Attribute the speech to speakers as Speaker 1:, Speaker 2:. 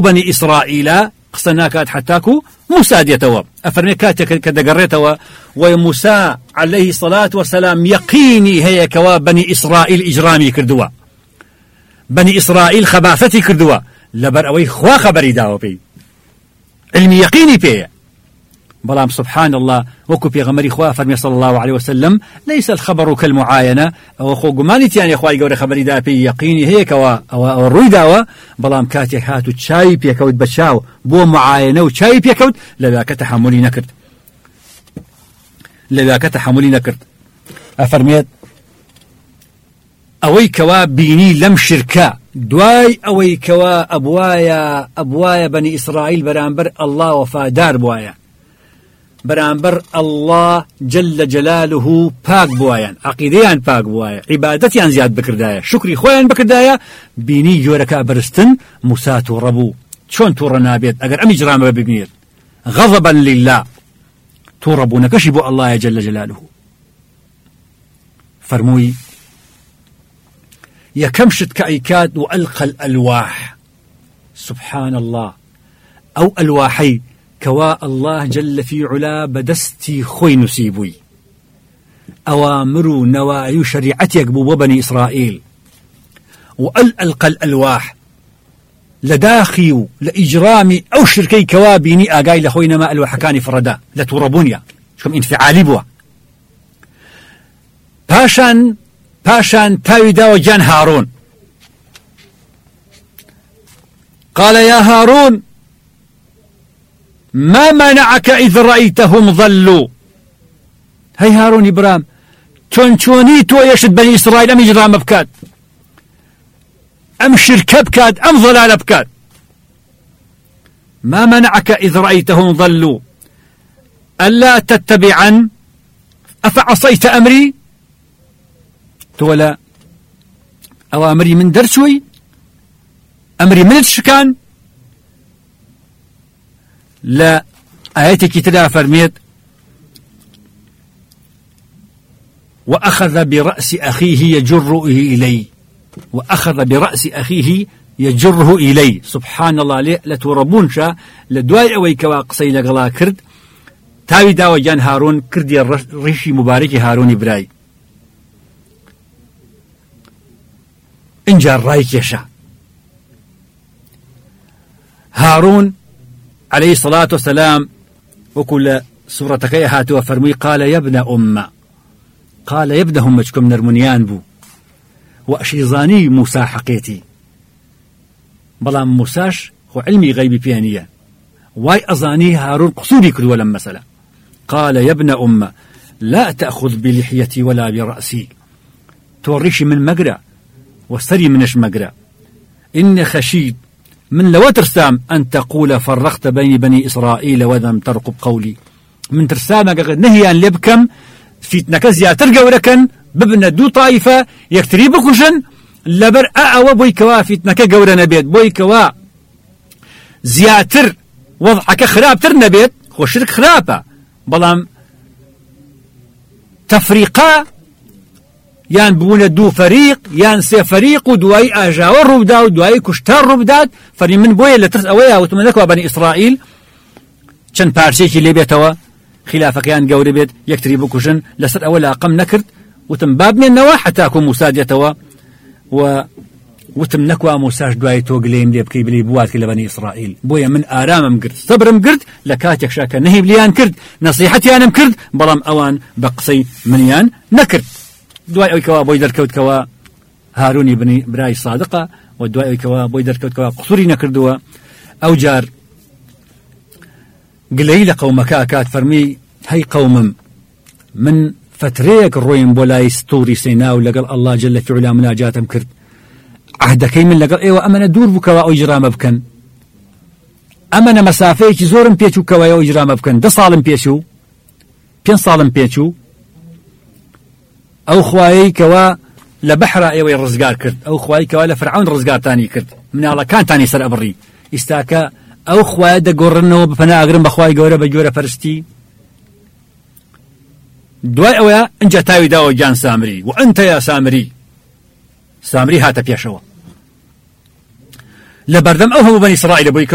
Speaker 1: بني إسرائيل قصناكات حتاكو موسى ديتوا أفرمي كاتك كدقريتوا وموسى عليه الصلاة والسلام يقيني هي كوا بني إسرائيل إجرامي كردوا بني إسرائيل خباثتي كردوا لبر أوي خوا خبري داوا بي علمي يقيني بي بلام سبحان الله وكو بيغمري خوا فرمي صلى الله عليه وسلم ليس الخبر كالمعاينة أو خو قمانيتي يعني خواي قوري خبري دا بي يقيني هيك أو الروي داوا بلام كاتي هاتو تشاي بيكوت بتشاو بو معاينة وتشاي بيكوت لذاك تحملي نكرت لذاك تحملي نكرت أفرميت أوي كوا بيني لم شركا دواي أوي كوا أبوايا بني إسرائيل برانبر الله وفادار بوايا برانبر الله جل جلاله باك بوايان عقيديان باك بوايا عبادتيان زياد بكردايا شكري خويان بكردايا بيني يوركا برستن موسى ربو شون تورنا بيت اگر امي جرام ببنير غضبا لله توربو نكشبو الله جل جلاله فرموي يكمشت كأيكاد وألقى الألواح سبحان الله أو ألواحي كوا الله جل في علا بدستي خوي نسيبوي أوامر نواهي شريعتي يقبو بني إسرائيل وألقى الألواح لداخي لإجرامي أو شركي كوابيني آقاي لخوينا ما الوحكاني فردا لتوربونيا شكم انفعالي بوا باشان تاويدا وجان هارون قال يا هارون ما منعك إذ رأيتهم ظلوا هاي هارون إبرام توني تو يشد بني إسرائيل أم إجرام بكاد أم شركة بكاد أم ضلال بكاد ما منعك إذ رأيتهم ظلوا ألا تتبعا أفعصيت أمري تولا أوامري من درسوي أمري من الشكان لا آياتك تلا فرميت وأخذ برأس أخيه يجره إليه وأخذ برأس أخيه يجره إليه سبحان الله ليه لتوربون شا لدواي أوي كواقصي لغلا كرد تاوي داوى جان هارون كرد ريشي مبارك هارون إبراي انجار رايك يشا هارون عليه الصلاة والسلام وكل سورتك هاتوا فرمي قال يا ابن أمة قال يا ابن همجكم نرمنيان بو وأشيزاني موسى حقيتي بلام موساش هو علمي غيبي بيانية واي أظاني هارون قصوري كل ولم مثلا قال يا ابن أمة لا تأخذ بلحيتي ولا برأسي توريشي من مقرأ والسري منش مقرأ إن خشيت من لو ترسام أن تقول فرقت بين بني إسرائيل ولم ترقب قولي من ترسام نهيان لبكم فيتنك زياتر قوركن ببنا دو طائفة يكتري بكشن لبر أعوى بويكوا فيتنك قورنا بيت بويكوا زياتر وضعك خراب ترنا بيت هو شرك خرابة بلام تفريقا يان بونا دو فريق يان سي فريق ودواي اجاور ربدا ودواي كشتار ربدات فري من بويا لترس اويا وتمنكوا بني اسرائيل چن بارشيكي ليبيتوا خلافك يان قوري بيت يكتري بكوشن لسر اولا قم نكرت وتم باب من النواح حتى اكون مساديتوا وتمنكوا مساج دواي توقليم ليبكي بلي بوات لبني اسرائيل بويا من ارام مقرد صبر مقرد لكاتك شاكا نهي بليان كرد نصيحتي انا مكرد بلام اوان بقصي منيان نكرد دواي أوي كوا بويدر كوت كوا هاروني بني براي صادقة ودواي أوي كوا بويدر كوت كوا قصوري نكردوا أو جار قليل قومك أكاد فرمي هاي قوم من فتريك الروين بولاي ستوري سيناو لقال الله جل في علا مناجاتهم كرد عهدك من لقال ايوه أمنا دور بكوا أو إجرام بكن أمنا مسافيك زورم بيشو كوا أو إجرام بكن ده صالم بيشو بين صالم بيشو أو خواي كوا لبحر أيوة الرزقار كرد أو خواي كوا لفرعون الرزقار تاني كرد من الله كان تاني سر أبري استاكا أو خواي دا قرنو بفنا أقرن بخواي قورة بجورة فرستي دواي أويا انجا تاوي داو جان سامري وأنت يا سامري هاتا بيشوا لبردم أوهم بني إسرائيل بويك